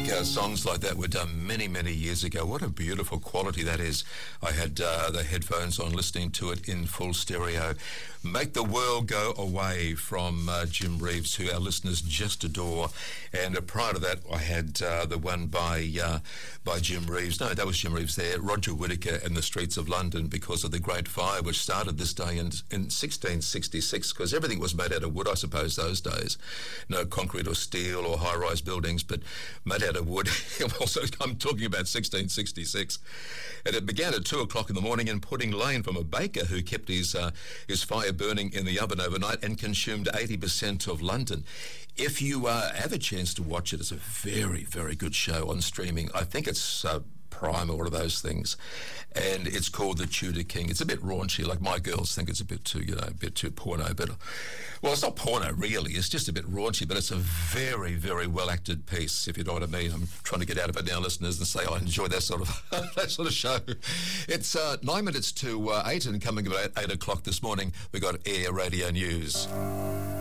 Songs like that were done many, many years ago. What a beautiful quality that is. I had the headphones on listening to it in full stereo. Make the World Go Away from Jim Reeves, who our listeners just adore. And prior to that, I had the one by Jim Reeves. No, that was Jim Reeves there. Roger Whittaker and the Streets of London, because of the Great Fire, which started this day in 1666, because everything was made out of wood, I suppose, those days. No concrete or steel or high-rise buildings, but made out of wood. Also, I'm talking about 1666. And it began at 2 o'clock in the morning in Pudding Lane from a baker who kept his fire burning in the oven overnight and consumed 80% of London. If you have a chance to watch it, it's a very, very good show on streaming. I think it's Prime or one of those things, and it's called The Tudor King. It's a bit raunchy, like my girls think it's a bit too, a bit too porno, but well, it's not porno really, it's just a bit raunchy, but it's a very, very well acted piece, if you know what I mean. I'm trying to get out of it now, listeners, and say I enjoy that sort of that sort of show. It's 9 minutes to 8, and coming about 8 o'clock this morning, we got Air Radio News.